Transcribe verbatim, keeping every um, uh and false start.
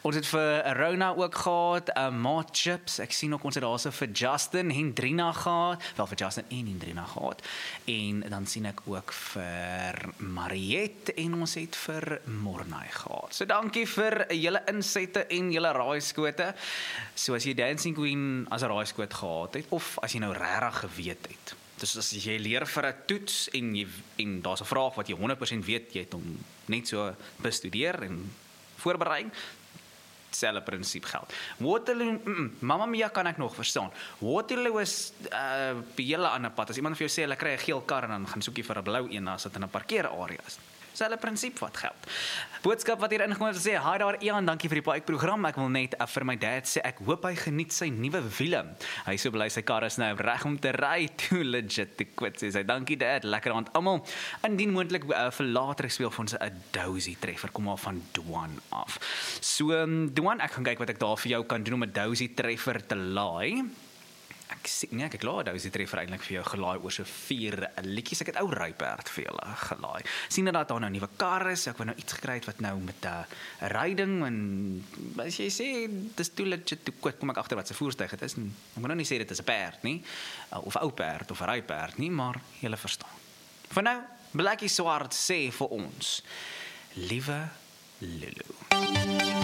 Ons het vir Rona ook gehad, uh, Maat Chips, ek sien ook ons het daar so vir Justin, Hendrina gehad, wel vir Justin en Hendrina gehad, en dan sien ek ook vir Mariette, en ons het vir Mornay gehad. So dankie vir julle insette en julle raaiskote. So as jy Dancing Queen as 'n raaiskoot gehad het, of as jy nou regtig geweet het, dus as jy leer vir 'n toets en, jy, en daar's 'n vraag wat jy honderd persent weet, jy het hom net so bestudeer en voorberei, selfe prinsip geld. Waterloo, mm, Mamma Mia kan ek nog verstaan. Waterloo is uh, op 'n hele ander pad. As iemand vir jou sê, hulle kry 'n geel kar en dan gaan soek jy vir 'n blou een as dit in 'n parkeerarea is. Selfe prinsip wat geld. Boodskap wat hier ingekom het, sê, hi daar Ian, dankie vir die baie program. Ek wil net uh, vir my dad sê, ek hoop hy geniet sy nuwe wiele. Hy is so bly sy kar is nou reg om te ry, toe legit te kwit, sê sy. Dankie dad, lekker aand almal. Indien moontlik uh, vir later ek speel vir ons 'n Dozy treffer, kom maar van Dwan af. So, um, Dwan, ek gaan kyk wat ek daar vir jou kan doen om 'n Dozy treffer te laai. Ek sê, nee, ek het klaar Dozy treffer eintlik vir jou gelaai oor so vier liedjies. Ek het ou Ryperd vir julle gelaai. Sien dat daar nou 'n nuwe kar is, ek wou nou iets gekry het wat nou met 'n uh, ryding, en as jy sê, dis toe legit, toe kom ek agter wat se voertuig het is, en ek moet nou nie sê dit is 'n perd nie, uh, of 'n ou perd, of 'n Ryperd nie, maar julle verstaan. Vir nou, Blakkie Swart sê vir ons, liewe Lulu.